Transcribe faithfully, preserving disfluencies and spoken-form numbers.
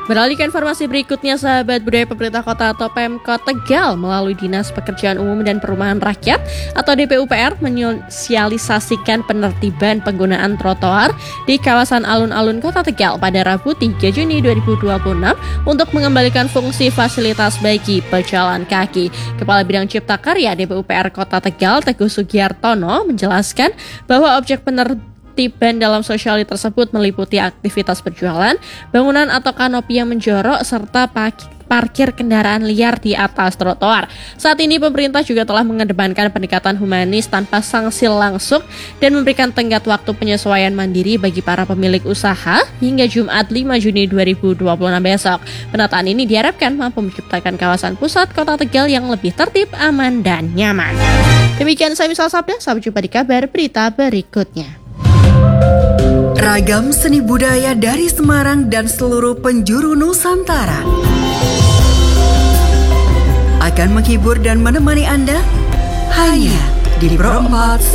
Beralih ke informasi berikutnya, sahabat budaya, pemerintah kota atau Pemkot Tegal melalui Dinas Pekerjaan Umum dan Perumahan Rakyat atau D P U P R menyosialisasikan penertiban penggunaan trotoar di kawasan alun-alun Kota Tegal pada Rabu tiga Juni dua ribu dua puluh enam untuk mengembalikan fungsi fasilitas bagi pejalan kaki. Kepala Bidang Cipta Karya D P U P R Kota Tegal, Teguh Sugiartono, menjelaskan bahwa objek penertiban Tiban dalam sosiali tersebut meliputi aktivitas berjualan, bangunan atau kanopi yang menjorok, serta parkir kendaraan liar di atas trotoar. Saat ini pemerintah juga telah mengedepankan pendekatan humanis tanpa sanksi langsung dan memberikan tenggat waktu penyesuaian mandiri bagi para pemilik usaha hingga Jumat lima Juni dua ribu dua puluh enam besok. Penataan ini diharapkan mampu menciptakan kawasan pusat Kota Tegal yang lebih tertib, aman, dan nyaman. Demikian saya Misal Sabda, sampai jumpa di kabar berita berikutnya. Ragam seni budaya dari Semarang dan seluruh penjuru Nusantara akan menghibur dan menemani Anda hanya di Pro empat